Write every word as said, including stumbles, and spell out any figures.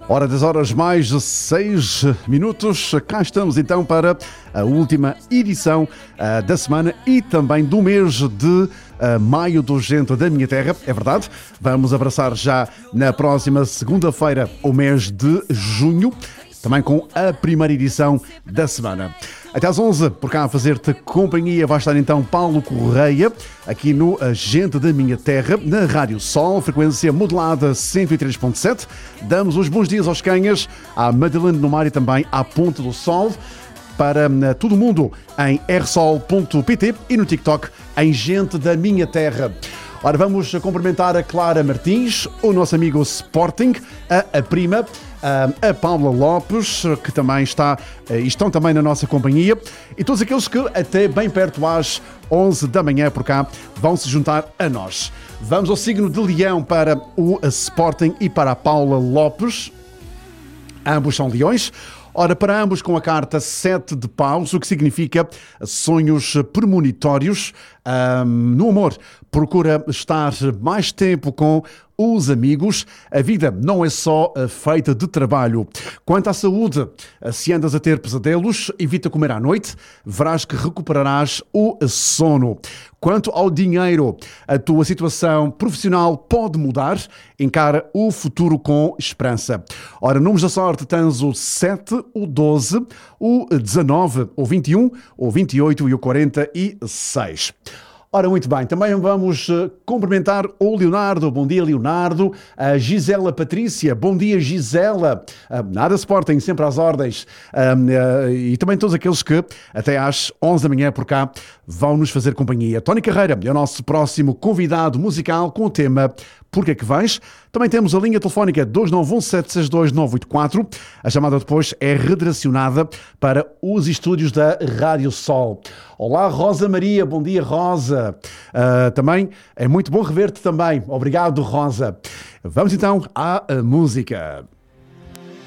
Hora das horas mais seis minutos, cá estamos então para a última edição uh, da semana e também do mês de uh, maio do Gente da Minha Terra, é verdade. Vamos abraçar já na próxima segunda-feira o mês de junho, também com a primeira edição da semana. Até às onze, por cá a fazer-te companhia, vai estar então Paulo Correia, aqui no Gente da Minha Terra, na Rádio Sol, frequência modulada cento e três ponto sete. Damos os bons dias aos canhas, à Madalena no Mar e também à Ponte do Sol, para uh, todo mundo em r sol ponto p t e no TikTok em Gente da Minha Terra. Ora, vamos cumprimentar a Clara Martins, o nosso amigo Sporting, a, a prima, a Paula Lopes, que também está, estão também na nossa companhia, e todos aqueles que até bem perto às onze da manhã por cá vão se juntar a nós. Vamos ao signo de Leão para o Sporting e para a Paula Lopes. Ambos são leões. Ora, para ambos com a carta sete de paus, o que significa sonhos premonitórios. Um, no amor, procura estar mais tempo com os amigos. A vida não é só feita de trabalho. Quanto à saúde, se andas a ter pesadelos, evita comer à noite, verás que recuperarás o sono. Quanto ao dinheiro, a tua situação profissional pode mudar, encara o futuro com esperança. Ora, números da sorte, tens o sete, o doze, o dezanove, o vinte e um, o vinte e oito e o quarenta e seis. Ora, muito bem, também vamos uh, cumprimentar o Leonardo. Bom dia, Leonardo. A Gisela Patrícia. Bom dia, Gisela. Uh, nada Sporting, sempre às ordens. Uh, uh, e também todos aqueles que até às onze da manhã por cá vão nos fazer companhia. Tony Carreira é o nosso próximo convidado musical com o tema Porquê que Vais? Também temos a linha telefónica dois nove um sete seis dois nove oito quatro. A chamada depois é redirecionada para os estúdios da Rádio Sol. Olá, Rosa Maria. Bom dia, Rosa. Uh, também é muito bom rever-te também. Obrigado, Rosa. Vamos então à música.